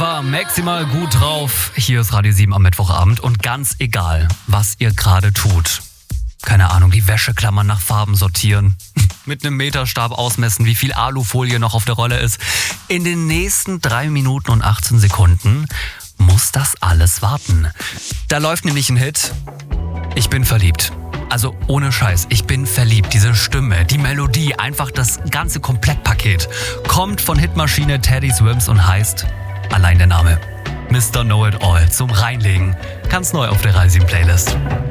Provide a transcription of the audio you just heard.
Forever, maximal gut drauf. Hier ist Radio 7 am Mittwochabend und ganz egal, was ihr gerade tut. Keine Ahnung, die Wäscheklammern nach Farben sortieren, mit einem Meterstab ausmessen, wie viel Alufolie noch auf der Rolle ist. In den nächsten 3 Minuten und 18 Sekunden muss das alles warten. Da läuft nämlich ein Hit. Ich bin verliebt. Also ohne Scheiß, ich bin verliebt. Diese Stimme, die Melodie, einfach das ganze Komplettpaket kommt von Hitmaschine Teddy Swims und heißt allein der Name Mr. Know It All zum Reinlegen. Ganz neu auf der Radio 7 Playlist.